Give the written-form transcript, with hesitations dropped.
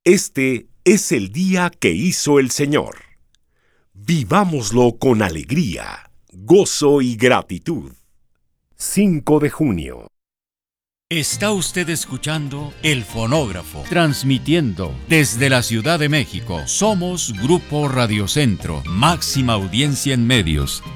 Este es el día que hizo el Señor. Vivámoslo con alegría, gozo y gratitud. 5 de junio. Está usted escuchando El Fonógrafo, transmitiendo desde la Ciudad de México. Somos Grupo Radio Centro, máxima audiencia en medios.